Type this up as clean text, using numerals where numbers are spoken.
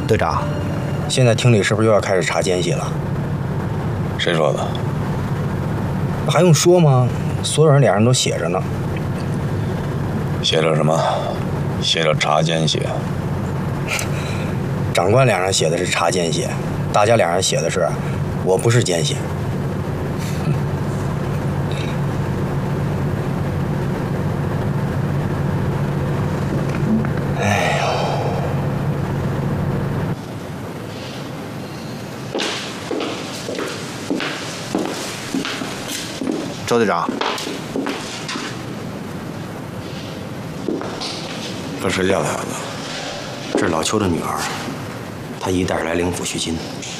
队长，现在厅里是不是又要开始查奸细了？ 谁说的？ 还用说吗？所有人脸上都写着呢。 写着什么？写着查奸细。 长官脸上写的是查奸细，大家脸上写的是我不是奸细。哎呦！周队长， 跟谁家的孩子？ 这是老邱的女儿，她姨带着来领抚恤金。